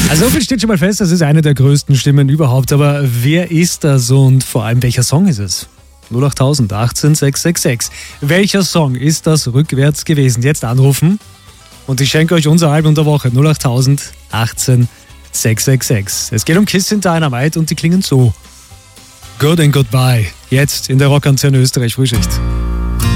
Also so viel steht schon mal fest, das ist eine der größten Stimmen überhaupt. Aber wer ist das und vor allem welcher Song ist es? 08000 18 666. Welcher Song ist das rückwärts gewesen? Jetzt anrufen und ich schenke euch unser Album der Woche. 08000 18 666. Es geht um Kiss in Dynamite und die klingen so. Good and Goodbye. Jetzt in der Rockantenne Österreich Frühschicht.